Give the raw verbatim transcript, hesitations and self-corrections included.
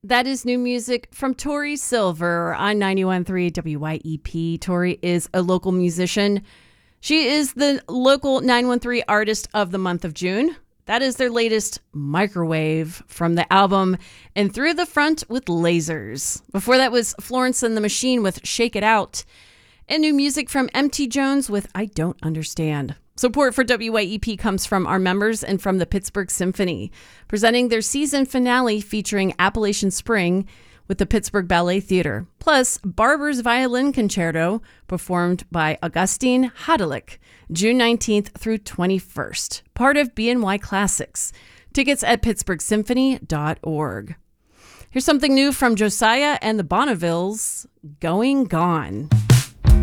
That is new music from Tori Silver on ninety-one point three W Y E P. Tori is a local musician. She is the local nine one three Artist of the Month of June. That is their latest Microwave from the album And Through the Front with Lasers. Before that was Florence and the Machine with Shake It Out. And new music from M T Jones with I Don't Understand. Support for W Y E P comes from our members and from the Pittsburgh Symphony, presenting their season finale featuring Appalachian Spring with the Pittsburgh Ballet Theater, plus Barber's Violin Concerto, performed by Augustine Hadalik, June nineteenth through twenty-first, part of B N Y Classics. Tickets at pittsburgh symphony dot org. Here's something new from Josiah and the Bonnevilles, Going Gone.